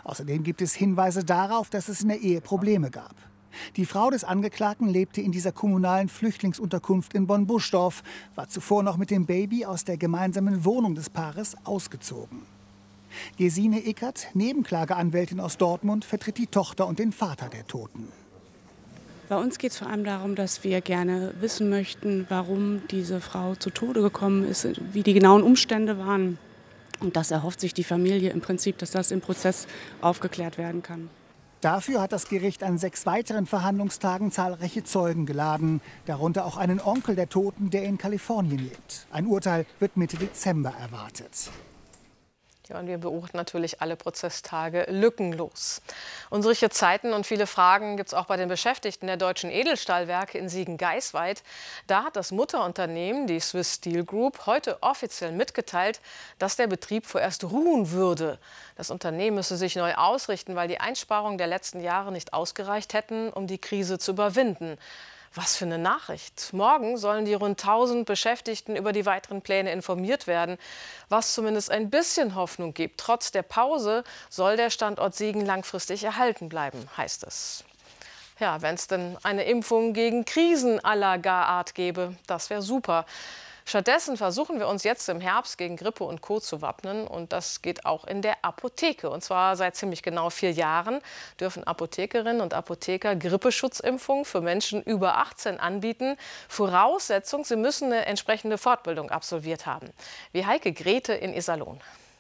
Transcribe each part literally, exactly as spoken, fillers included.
Außerdem gibt es Hinweise darauf, dass es in der Ehe Probleme gab. Die Frau des Angeklagten lebte in dieser kommunalen Flüchtlingsunterkunft in Bonn-Buschdorf, war zuvor noch mit dem Baby aus der gemeinsamen Wohnung des Paares ausgezogen. Gesine Ickert, Nebenklageanwältin aus Dortmund, vertritt die Tochter und den Vater der Toten. Bei uns geht es vor allem darum, dass wir gerne wissen möchten, warum diese Frau zu Tode gekommen ist, wie die genauen Umstände waren. Und das erhofft sich die Familie im Prinzip, dass das im Prozess aufgeklärt werden kann. Dafür hat das Gericht an sechs weiteren Verhandlungstagen zahlreiche Zeugen geladen, darunter auch einen Onkel der Toten, der in Kalifornien lebt. Ein Urteil wird Mitte Dezember erwartet. Ja, und wir beobachten natürlich alle Prozesstage lückenlos. Und solche Zeiten und viele Fragen gibt es auch bei den Beschäftigten der deutschen Edelstahlwerke in Siegen-Geisweit. Da hat das Mutterunternehmen, die Swiss Steel Group, heute offiziell mitgeteilt, dass der Betrieb vorerst ruhen würde. Das Unternehmen müsse sich neu ausrichten, weil die Einsparungen der letzten Jahre nicht ausgereicht hätten, um die Krise zu überwinden. Was für eine Nachricht. Morgen sollen die rund tausend Beschäftigten über die weiteren Pläne informiert werden, was zumindest ein bisschen Hoffnung gibt. Trotz der Pause soll der Standort Siegen langfristig erhalten bleiben, heißt es. Ja, wenn es denn eine Impfung gegen Krisen aller gar Art gäbe, das wäre super. Stattdessen versuchen wir uns jetzt im Herbst gegen Grippe und Co. zu wappnen. Und das geht auch in der Apotheke. Und zwar seit ziemlich genau vier Jahren dürfen Apothekerinnen und Apotheker Grippeschutzimpfungen für Menschen über achtzehn anbieten. Voraussetzung, sie müssen eine entsprechende Fortbildung absolviert haben. Wie Heike Grete in Iserlohn.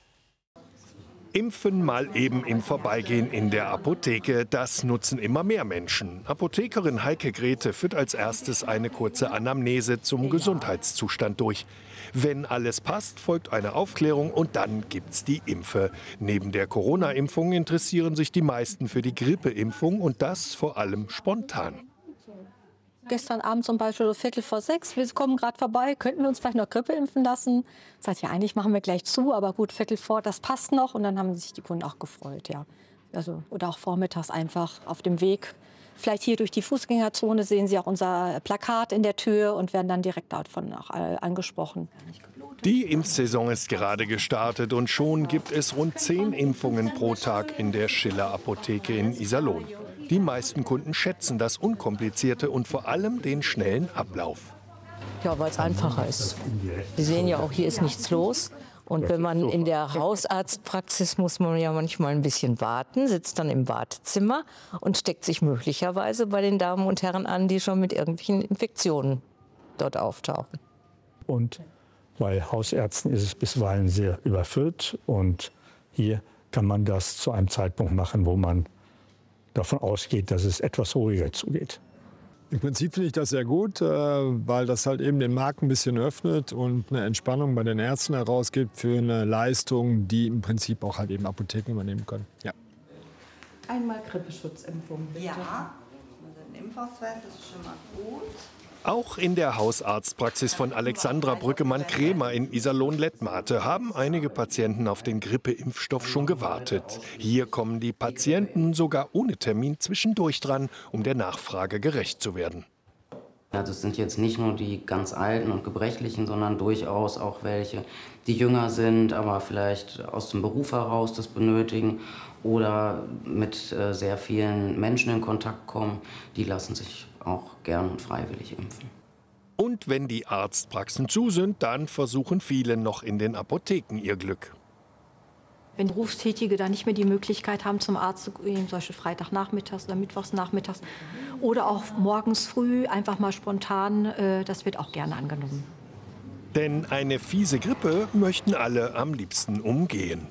Impfen mal eben im Vorbeigehen in der Apotheke, das nutzen immer mehr Menschen. Apothekerin Heike Grete führt als erstes eine kurze Anamnese zum Gesundheitszustand durch. Wenn alles passt, folgt eine Aufklärung und dann gibt's die Impfe. Neben der Corona-Impfung interessieren sich die meisten für die Grippeimpfung und das vor allem spontan. Gestern Abend zum Beispiel so Viertel vor sechs, wir kommen gerade vorbei, könnten wir uns vielleicht noch Grippe impfen lassen? Sagt ja, eigentlich machen wir gleich zu, aber gut, Viertel vor, das passt noch. Und dann haben sich die Kunden auch gefreut, ja. Also, oder auch vormittags einfach auf dem Weg. Vielleicht hier durch die Fußgängerzone sehen Sie auch unser Plakat in der Tür und werden dann direkt davon auch angesprochen. Die Impfsaison ist gerade gestartet und schon gibt es rund zehn Impfungen pro Tag in der Schiller Apotheke in Iserlohn. Die meisten Kunden schätzen das Unkomplizierte und vor allem den schnellen Ablauf. Ja, weil es einfacher ist. Sie sehen ja auch, hier ist nichts los. Und wenn man in der Hausarztpraxis muss man ja manchmal ein bisschen warten, sitzt dann im Wartezimmer und steckt sich möglicherweise bei den Damen und Herren an, die schon mit irgendwelchen Infektionen dort auftauchen. Und bei Hausärzten ist es bisweilen sehr überfüllt. Und hier kann man das zu einem Zeitpunkt machen, wo man davon ausgeht, dass es etwas ruhiger zugeht. Im Prinzip finde ich das sehr gut, weil das halt eben den Markt ein bisschen öffnet und eine Entspannung bei den Ärzten herausgibt für eine Leistung, die im Prinzip auch halt eben Apotheken übernehmen können. Ja. Einmal Grippeschutzimpfung, bitte. Ja, also ein Impfausweis ist schon mal gut. Auch in der Hausarztpraxis von Alexandra Brückemann-Kremer in Iserlohn-Lettmate haben einige Patienten auf den Grippeimpfstoff schon gewartet. Hier kommen die Patienten sogar ohne Termin zwischendurch dran, um der Nachfrage gerecht zu werden. Also es sind jetzt nicht nur die ganz Alten und Gebrechlichen, sondern durchaus auch welche, die jünger sind, aber vielleicht aus dem Beruf heraus das benötigen oder mit äh, sehr vielen Menschen in Kontakt kommen. Die lassen sich auch gern und freiwillig impfen. Und wenn die Arztpraxen zu sind, dann versuchen viele noch in den Apotheken ihr Glück. Wenn Berufstätige da nicht mehr die Möglichkeit haben, zum Arzt zu gehen, zum Beispiel Freitagnachmittags oder Mittwochsnachmittags oder auch morgens früh, einfach mal spontan, äh, das wird auch gerne angenommen. Denn eine fiese Grippe möchten alle am liebsten umgehen.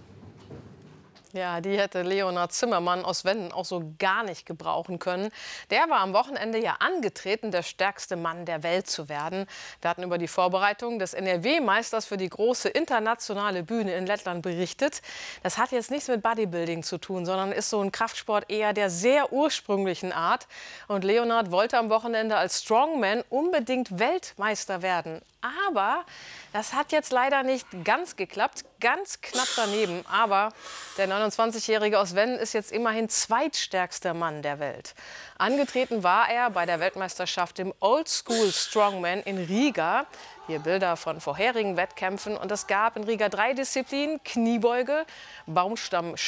Ja, die hätte Leonhard Zimmermann aus Wenden auch so gar nicht gebrauchen können. Der war am Wochenende ja angetreten, der stärkste Mann der Welt zu werden. Wir hatten über die Vorbereitung des N R W-Meisters für die große internationale Bühne in Lettland berichtet. Das hat jetzt nichts mit Bodybuilding zu tun, sondern ist so ein Kraftsport eher der sehr ursprünglichen Art. Und Leonhard wollte am Wochenende als Strongman unbedingt Weltmeister werden. Aber das hat jetzt leider nicht ganz geklappt, ganz knapp daneben. Aber der neunundzwanzigjährige aus Wenden ist jetzt immerhin zweitstärkster Mann der Welt. Angetreten war er bei der Weltmeisterschaft im Old School Strongman in Riga. Hier Bilder von vorherigen Wettkämpfen. Und es gab in Riga drei Disziplinen: Kniebeuge, Baumstamm